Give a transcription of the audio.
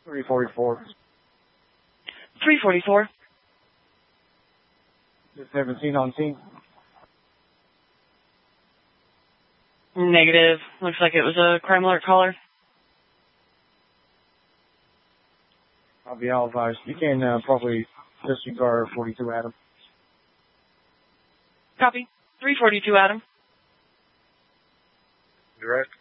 344. 344. 17 on scene. Negative. Looks like it was a crime alert caller. I'll be all advised. You can probably disregard 42 Adam. Copy. 342 Adam. Direct.